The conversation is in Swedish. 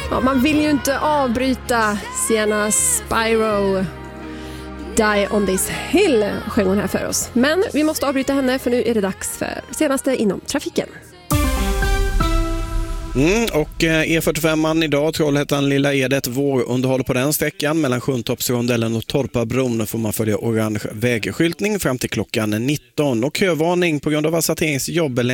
Ja, man vill ju inte avbryta Sienna Spyro. Die on this hill sjöng hon här för oss. Men vi måste avbryta henne för nu är det dags för senaste inom trafiken. Och E45-man idag, Trollhättan Lilla Edet, vårunderhåll på den sträckan. Mellan Sjuntorpsrondellen och Torpabron får man följa orange vägskyltning fram till klockan 19. Och kövarning på grund av asfalteringsjobb